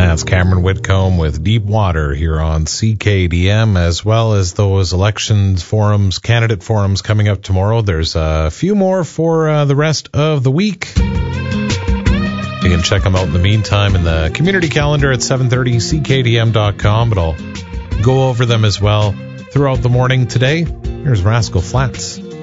That's Cameron Whitcomb with Deep Water here on CKDM, as well as those elections forums, candidate forums coming up tomorrow. There's a few more for the rest of the week. You can check them out in the meantime in the community calendar at 7:30 ckdm.com, but I'll go over them as well throughout the morning today. Here's Rascal Flatts.